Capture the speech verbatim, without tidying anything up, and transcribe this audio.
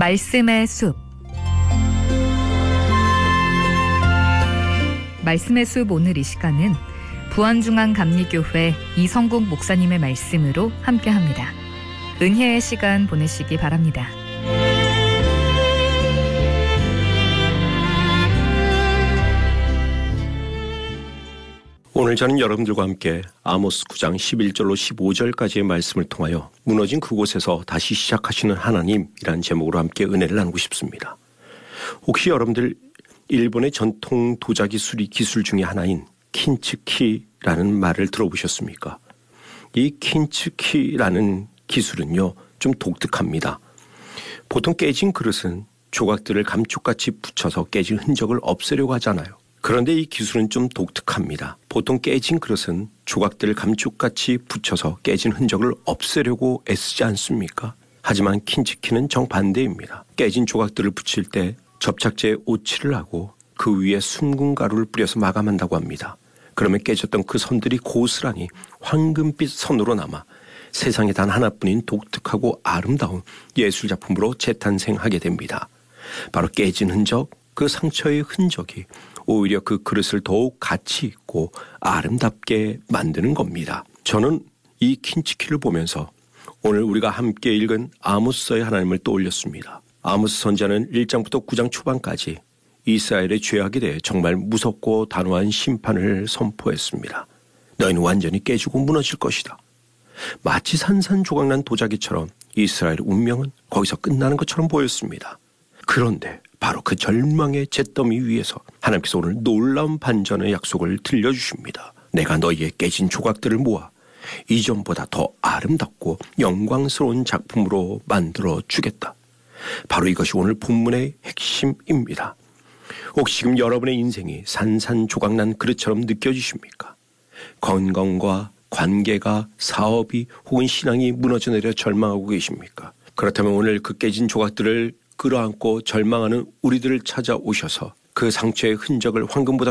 말씀의 숲. 말씀의 숲 오늘 이 시간은 부안중앙감리교회 이성국 목사님의 말씀으로 함께합니다. 은혜의 시간 보내시기 바랍니다. 오늘 저는 여러분들과 함께 아모스 구 장 십일 절로 십오 절까지의 말씀을 통하여 무너진 그곳에서 다시 시작하시는 하나님이라는 제목으로 함께 은혜를 나누고 싶습니다. 혹시 여러분들 일본의 전통 도자기 수리 기술 중에 하나인 킨츠키라는 말을 들어보셨습니까? 이 킨츠키라는 기술은요, 좀 독특합니다. 보통 깨진 그릇은 조각들을 감쪽같이 붙여서 깨진 흔적을 없애려고 하잖아요. 그런데 이 기술은 좀 독특합니다. 보통 깨진 그릇은 조각들을 감쪽같이 붙여서 깨진 흔적을 없애려고 애쓰지 않습니까? 하지만 킨츠키는 정반대입니다. 깨진 조각들을 붙일 때 접착제에 오칠을 하고 그 위에 숨군 가루를 뿌려서 마감한다고 합니다. 그러면 깨졌던 그 선들이 고스란히 황금빛 선으로 남아 세상에 단 하나뿐인 독특하고 아름다운 예술작품으로 재탄생하게 됩니다. 바로 깨진 흔적, 그 상처의 흔적이 오히려 그 그릇을 더욱 가치 있고 아름답게 만드는 겁니다. 저는 이 킨츠키를 보면서 오늘 우리가 함께 읽은 아모스서의 하나님을 떠올렸습니다. 아모스 선지자는 일 장부터 구 장 초반까지 이스라엘의 죄악에 대해 정말 무섭고 단호한 심판을 선포했습니다. 너희는 완전히 깨지고 무너질 것이다. 마치 산산조각난 도자기처럼 이스라엘의 운명은 거기서 끝나는 것처럼 보였습니다. 그런데 바로 그 절망의 잿더미 위에서 하나님께서 오늘 놀라운 반전의 약속을 들려주십니다. 내가 너희의 깨진 조각들을 모아 이전보다 더 아름답고 영광스러운 작품으로 만들어 주겠다. 바로 이것이 오늘 본문의 핵심입니다. 혹시 지금 여러분의 인생이 산산조각난 그릇처럼 느껴지십니까? 건강과 관계가, 사업이 혹은 신앙이 무너져 내려 절망하고 계십니까? 그렇다면 오늘 그 깨진 조각들을 끌어안고 절망하는 우리들을 찾아오셔서 그 상처의 흔적을 황금보다